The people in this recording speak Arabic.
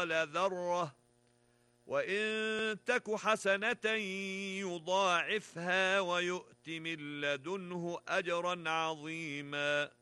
ذرة وإن تك حسنة يضاعفها ويؤت من لدنه أجرا عظيما.